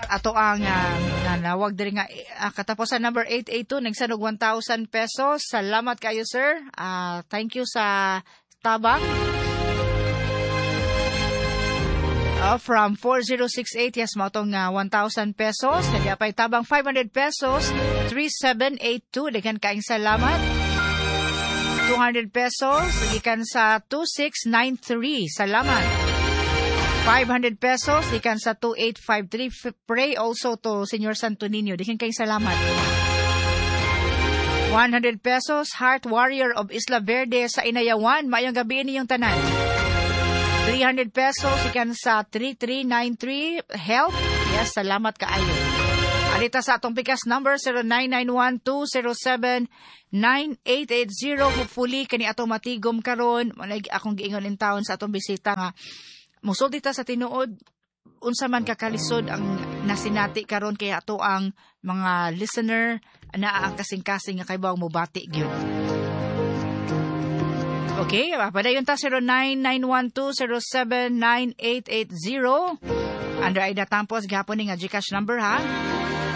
ato ang nawag diri nga katapusan number 882 nagsanog 1,000 pesos. Salamat kayo sir. Thank you sa tabang. From 4068, yes, matong 1,000 pesos. Kaya pa'y tabang 500 pesos, 3782. Dagan kaing salamat. 200 pesos, gikan sa 2693. Salamat. 500 pesos, gikan sa 2853. Pray also to Senyor Santo Niño. Dagan kaing salamat. 100 pesos, Heart Warrior of Isla Verde sa Inayawan. Mayong gabi niyong tanan. 300 pesos, ikan sa 3393, help. Yes, salamat kaayo. Alita sa atong pikas number 0991-207-9880. Hopefully, kani atong matigom karon. Manay akong giingon in town sa atong bisita nga. Musol dita sa tinuod, unsa man kakalisod ang nasinati karon kaya ato ang mga listener na ang kasing-kasing nga kay bawang mubati gyud. Okay, padayon ta 0991-207-9880. Under ay natampos gapon nga GCash number ha.